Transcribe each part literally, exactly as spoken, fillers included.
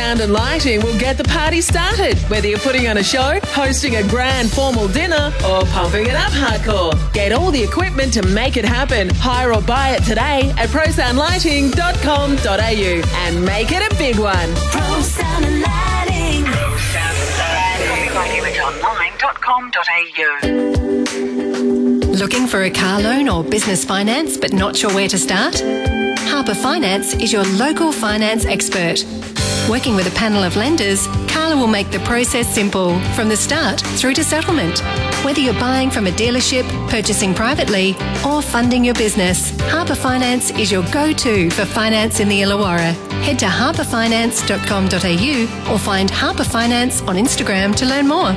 Sound and Lighting will get the party started, whether you're putting on a show, hosting a grand formal dinner, or pumping it up hardcore. Get all the equipment to make it happen. Hire or buy it today at pro sound lighting dot com dot a u and make it a big one. Pro Sound and Lighting. Pro Sound and Lighting. copyright online dot com dot a u. Looking for a car loan or business finance but not sure where to start? Harper Finance is your local finance expert. Working with a panel of lenders, Carla will make the process simple from the start through to settlement. Whether you're buying from a dealership, purchasing privately, or funding your business, Harper Finance is your go-to for finance in the Illawarra. Head to harper finance dot com dot a u or find Harper Finance on Instagram to learn more.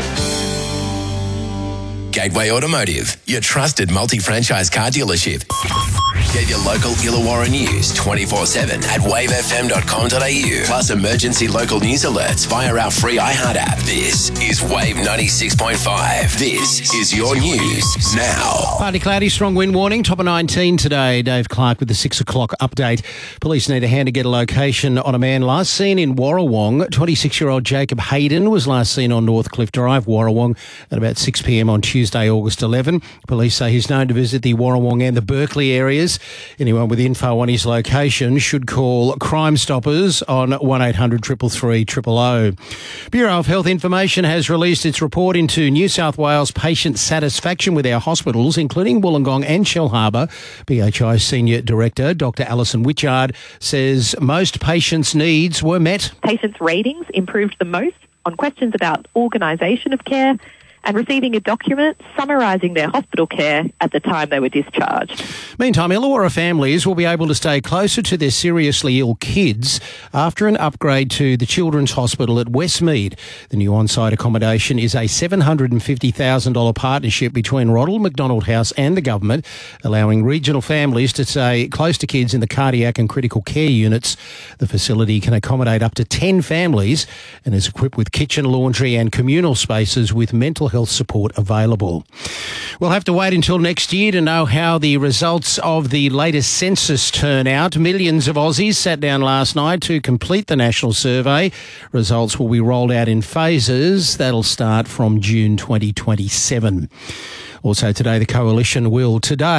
Gateway Automotive, your trusted multi-franchise car dealership. Get your local Illawarra news twenty-four seven at wave f m dot com dot a u, plus emergency local news alerts via our free iHeart app. This is Wave ninety-six point five. This is your news now. Partly cloudy, strong wind warning, top of nineteen today. Dave Clark with the six o'clock update. Police need a hand to get a location on a man last seen in Warrawong. twenty-six-year-old Jacob Hayden was last seen on Northcliffe Drive, Warrawong, at about six p m on Tuesday, August eleventh. Police say he's known to visit the Warrawong and the Berkeley areas. Anyone with info on his location should call Crime Stoppers on one eight hundred three three three zero zero. Bureau of Health Information has released its report into New South Wales patient satisfaction with our hospitals, including Wollongong and Shellharbour. B H I Senior Director Doctor Alison Witchard says most patients' needs were met. Patients' ratings improved the most on questions about organisation of care and receiving a document summarising their hospital care at the time they were discharged. Meantime, Illawarra families will be able to stay closer to their seriously ill kids after an upgrade to the Children's Hospital at Westmead. The new on-site accommodation is a seven hundred fifty thousand dollars partnership between Ronald McDonald House and the government, allowing regional families to stay close to kids in the cardiac and critical care units. The facility can accommodate up to ten families and is equipped with kitchen, laundry and communal spaces with mental health support available. We'll have to wait until next year to know how the results of the latest census turn out. Millions of Aussies sat down last night to complete the national survey. Results will be rolled out in phases. That'll start from June twenty twenty-seven. Also today, the Coalition will today